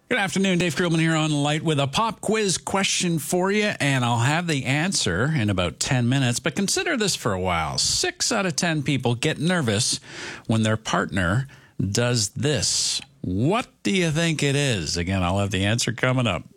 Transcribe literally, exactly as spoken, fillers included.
Good afternoon, Dave Krugman here on Light with a pop quiz question for you, and I'll have the answer in about ten minutes. But consider this for a while. Six out of ten people get nervous when their partner does this. What do you think it is? Again, I'll have the answer coming up.